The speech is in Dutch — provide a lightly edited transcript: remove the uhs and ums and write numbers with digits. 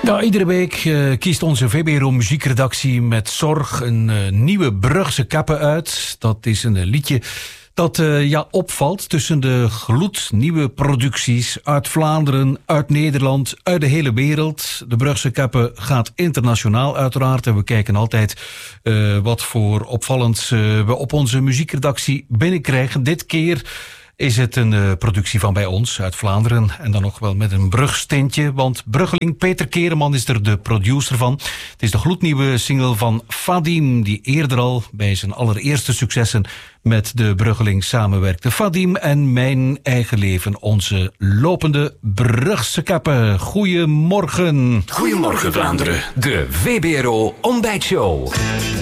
Ja, iedere week kiest onze VBRO muziekredactie met zorg een nieuwe Brugse kappen uit. Dat is een liedje dat opvalt tussen de gloednieuwe producties uit Vlaanderen, uit Nederland, uit de hele wereld. De Brugse kappen gaat internationaal uiteraard. En we kijken altijd wat voor opvallends we op onze muziekredactie binnenkrijgen. Dit keer is het een productie van bij ons uit Vlaanderen. En dan nog wel met een Brugstintje. Want Bruggeling Peter Kereman is er de producer van. Het is de gloednieuwe single van Fadim, die eerder al bij zijn allereerste successen met de Bruggeling samenwerkte. Fadim en Mijn Eigen Leven, onze lopende Brugse kappen. Goedemorgen. Goedemorgen Vlaanderen, de VBRO Ontbijtshow.